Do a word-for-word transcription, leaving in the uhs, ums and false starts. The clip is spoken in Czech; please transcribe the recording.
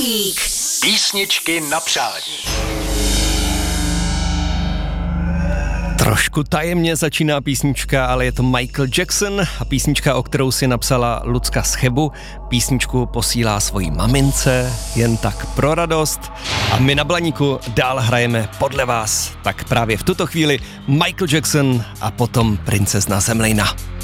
Blaník. Písničky na přání. Trošku tajemně začíná písnička, ale je to Michael Jackson a písnička, o kterou si napsala Lucka z Chebu. Písničku posílá svojí mamince, jen tak pro radost. A my na Blaníku dál hrajeme podle vás. Tak právě v tuto chvíli Michael Jackson a potom Princezna Zemlejna.